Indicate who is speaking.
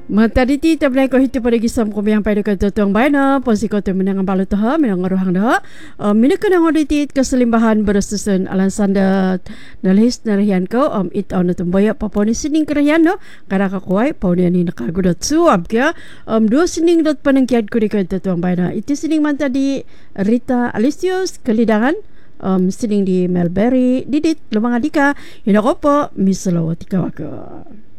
Speaker 1: Mataditi tablay ko hiti pada gisam ko yang pada kata tuang bayna posi ko tu menang balu taha menang rohang dah minuk kena ngoditi keselimbahan berasusun alan sanda nalhis narian ko it on tu boya paponi sining kerahian no kara ka kuai pauni ni nakagudat suap kya dua sining dot panangkiat ko di kata tuang bayna itu sining manta di Rita Alicius Kelidangan sining di Melberry Didit Lumang Adika Hinakopo Misalawati Kawaka.